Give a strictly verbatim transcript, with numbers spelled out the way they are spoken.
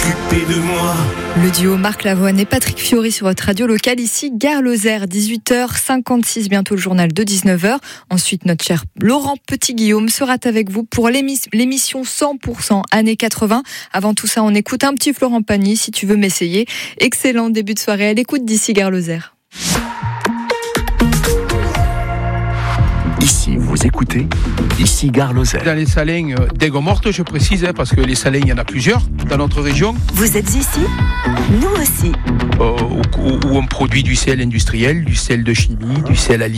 s'occuper de moi. Le duo Marc Lavoine et Patrick Fiori sur votre radio locale, ici Gare Lozère, dix-huit heures cinquante-six, bientôt le journal de dix-neuf heures. Ensuite, notre cher Laurent Petit-Guillaume sera avec vous pour l'émis- l'émission cent pour cent années quatre-vingts. Avant tout ça, on écoute un petit Florent Pagny, si tu veux m'essayer. Excellent début de soirée à l'écoute d'ici Gare Lozère. Ici, vous écoutez, ici Gare Lozère. Dans les salins euh, d'Aigues-Mortes, je précise, hein, parce que les salins, il y en a plusieurs dans notre région. Vous êtes ici ? Nous aussi. Euh, où, où on produit du sel industriel, du sel de chimie, du sel alimentaire.